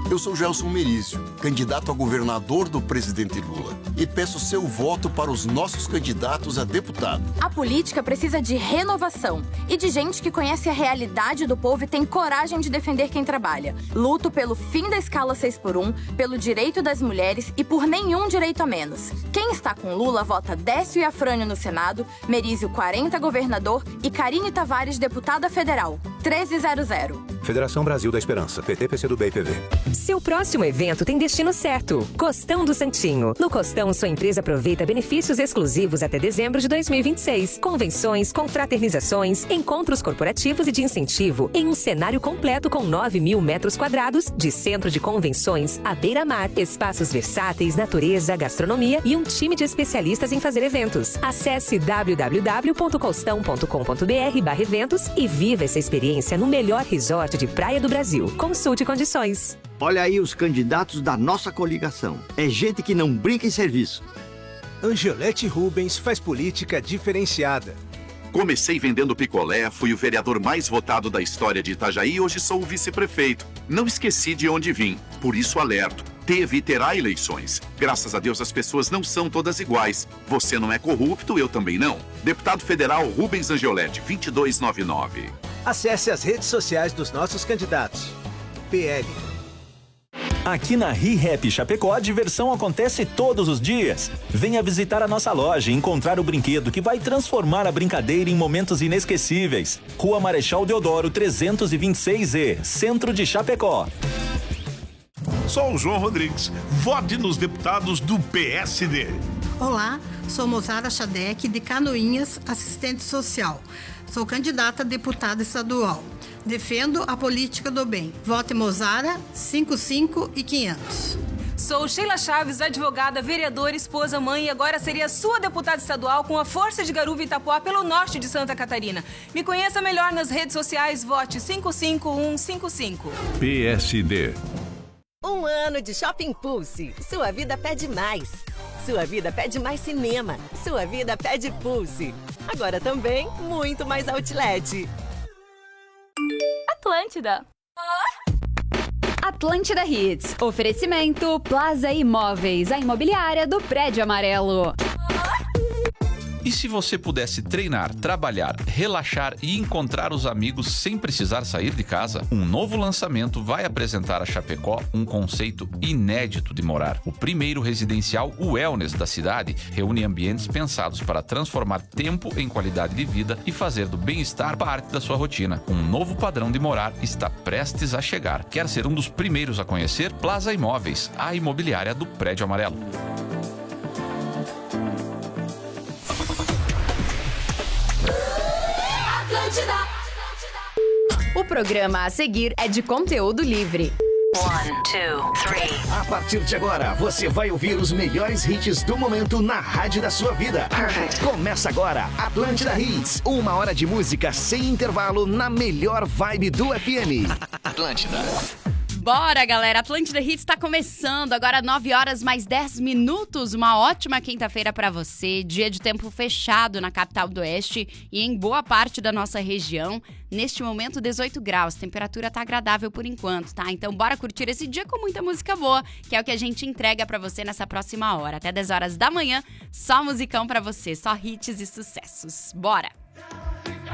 Eu sou Gelson Merizio, candidato a governador do presidente Lula. E peço seu voto para os nossos candidatos a deputado. A política precisa de renovação e de gente que conhece a realidade do povo e tem coragem de defender quem trabalha. Luto pelo fim da escala 6x1, pelo direito das mulheres e por nenhum direito a menos. Quem está com Lula vota Décio e Afrânio no Senado, Merizio 40 governador e Karine Tavares deputada federal. 1300. Federação Brasil da Esperança, PT, PCdoB e PV. Seu próximo evento tem destino certo. Costão do Santinho. No Costão, sua empresa aproveita benefícios exclusivos até dezembro de 2026. Convenções, confraternizações, encontros corporativos e de incentivo em um cenário completo com 9.000 metros quadrados de centro de convenções à beira-mar, espaços versáteis, natureza, gastronomia e um time de especialistas em fazer eventos. Acesse www.costão.com.br/eventos e viva essa experiência no melhor resort de praia do Brasil. Consulte condições. Olha aí os candidatos da nossa coligação. É gente que não brinca em serviço. Angelete Rubens faz política diferenciada. Comecei vendendo picolé, fui o vereador mais votado da história de Itajaí e hoje sou o vice-prefeito. Não esqueci de onde vim, por isso alerto. Teve e terá eleições. Graças a Deus as pessoas não são todas iguais. Você não é corrupto, eu também não. Deputado Federal Rubens Angelete, 2299. Acesse as redes sociais dos nossos candidatos. PL. Aqui na ReHap Chapecó, a diversão acontece todos os dias. Venha visitar a nossa loja e encontrar o brinquedo que vai transformar a brincadeira em momentos inesquecíveis. Rua Marechal Deodoro, 326E, Centro de Chapecó. Sou o João Rodrigues. Vote nos deputados do PSD. Olá, sou Mozara Chadec, de Canoinhas, assistente social. Sou candidata a deputada estadual. Defendo a política do bem. Vote Mozara, 55 e 500. Sou Sheila Chaves, advogada, vereadora, esposa, mãe e agora seria sua deputada estadual com a força de Garuva e Itapuá pelo norte de Santa Catarina. Me conheça melhor nas redes sociais, vote 55155. PSD. Um ano de Shopping Pulse. Sua vida pede mais. Sua vida pede mais cinema. Sua vida pede Pulse. Agora também, muito mais outlet. Atlântida. Atlântida Hits. Oferecimento Plaza Imóveis, a imobiliária do Prédio Amarelo. E se você pudesse treinar, trabalhar, relaxar e encontrar os amigos sem precisar sair de casa? Um novo lançamento vai apresentar a Chapecó um conceito inédito de morar. O primeiro residencial wellness da cidade reúne ambientes pensados para transformar tempo em qualidade de vida e fazer do bem-estar parte da sua rotina. Um novo padrão de morar está prestes a chegar. Quer ser um dos primeiros a conhecer? Plaza Imóveis, a imobiliária do Prédio Amarelo. O programa a seguir é de conteúdo livre. 1, 2, 3. A partir de agora, você vai ouvir os melhores hits do momento na rádio da sua vida. Perfect. Começa agora, Atlântida Hits. 1 hora de música sem intervalo na melhor vibe do FM. Atlântida. Bora, galera! Atlântida Hits está começando. Agora 9 horas mais 10 minutos. Uma ótima quinta-feira para você. Dia de tempo fechado na capital do Oeste e em boa parte da nossa região. Neste momento, 18 graus. Temperatura tá agradável por enquanto, tá? Então, bora curtir esse dia com muita música boa, que é o que a gente entrega para você nessa próxima hora. Até 10 horas da manhã, só musicão para você. Só hits e sucessos. Bora!